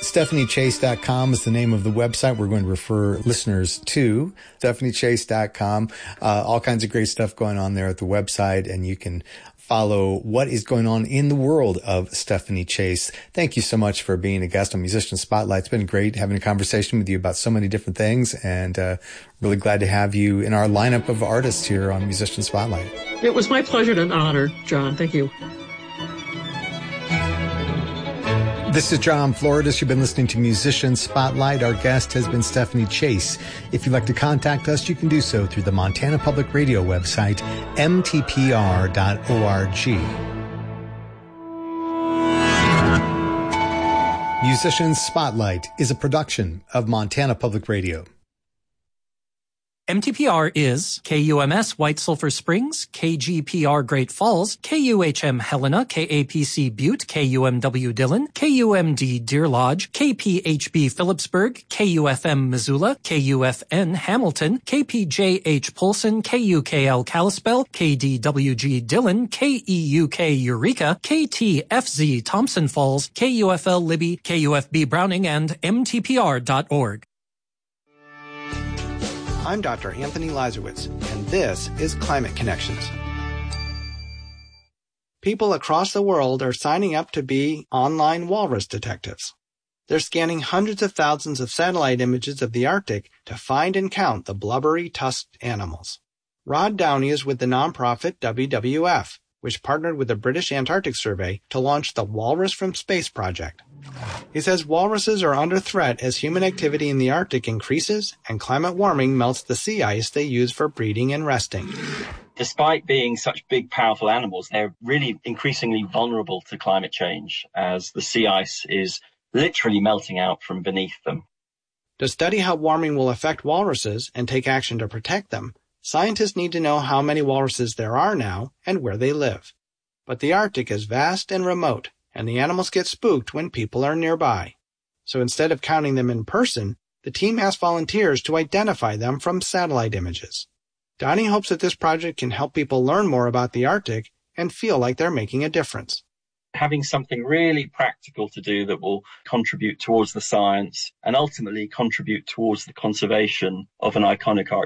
StephanieChase.com is the name of the website we're going to refer listeners to. StephanieChase.com. All kinds of great stuff going on there at the website, and you can follow what is going on in the world of Stephanie Chase. Thank you so much for being a guest on Musician Spotlight. It's been great having a conversation with you about so many different things, and really glad to have you in our lineup of artists here on Musician Spotlight. It was my pleasure and honor, John. Thank you. This is John Floridas. You've been listening to Musician Spotlight. Our guest has been Stephanie Chase. If you'd like to contact us, you can do so through the Montana Public Radio website, mtpr.org. Musician Spotlight is a production of Montana Public Radio. MTPR is KUMS White Sulphur Springs, KGPR Great Falls, KUHM Helena, KAPC Butte, KUMW Dillon, KUMD Deer Lodge, KPHB Phillipsburg, KUFM Missoula, KUFN Hamilton, KPJH Polson, KUKL Kalispell, KDWG Dillon, KEUK Eureka, KTFZ Thompson Falls, KUFL Libby, KUFB Browning, and MTPR.org. I'm Dr. Anthony Lazarowitz, and this is Climate Connections. People across the world are signing up to be online walrus detectives. They're scanning hundreds of thousands of satellite images of the Arctic to find and count the blubbery, tusked animals. Rod Downey is with the nonprofit WWF, which partnered with the British Antarctic Survey to launch the Walrus from Space project. He says walruses are under threat as human activity in the Arctic increases and climate warming melts the sea ice they use for breeding and resting. Despite being such big, powerful animals, they're really increasingly vulnerable to climate change as the sea ice is literally melting out from beneath them. To study how warming will affect walruses and take action to protect them, scientists need to know how many walruses there are now and where they live. But the Arctic is vast and remote, and the animals get spooked when people are nearby. So instead of counting them in person, the team asked volunteers to identify them from satellite images. Donnie hopes that this project can help people learn more about the Arctic and feel like they're making a difference. Having something really practical to do that will contribute towards the science and ultimately contribute towards the conservation of an iconic Arctic